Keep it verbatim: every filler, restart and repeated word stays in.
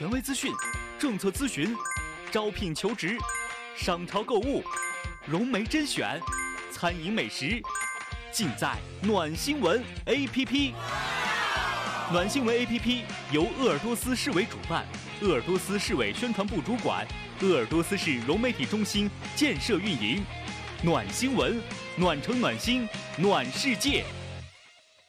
权威资讯、政策咨询、招聘求职、商超购物、融媒甄选、餐饮美食，尽在暖新闻 A P P。暖新闻 A P P 由鄂尔多斯市委主办，鄂尔多斯市委宣传部主管，鄂尔多斯市融媒体中心建设运营。暖新闻，暖城暖心，暖世界。